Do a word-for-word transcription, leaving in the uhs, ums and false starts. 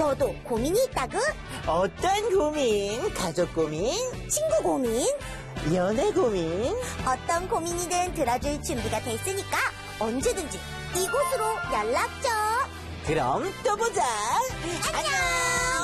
너도 고민이 있다구? 어떤 고민? 가족 고민? 친구 고민? 연애 고민? 어떤 고민이든 들어줄 준비가 됐으니까 언제든지 이곳으로 연락 줘. 그럼 또 보자. 안녕.